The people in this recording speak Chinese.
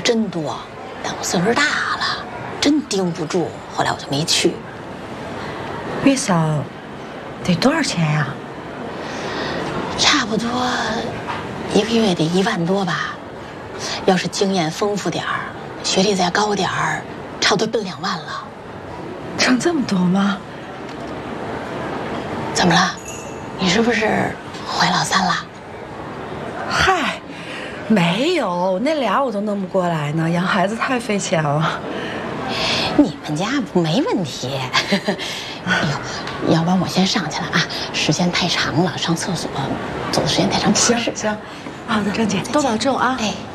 真多，但我岁数大了，真盯不住，后来我就没去。 月嫂，得多少钱呀？ 差不多1个月得1万多吧。要是经验丰富点儿，学历再高点儿，差不多奔2万了。 挣这么多吗？ 怎么了？你是不是怀老三了？ 嗨，没有，那俩我都弄不过来呢，养孩子太费钱了。 你们家没问题。哎呦，要不然我先上去了啊，时间太长了，上厕所走的时间太长不合适。 行，好的，郑姐多保重啊。 哎。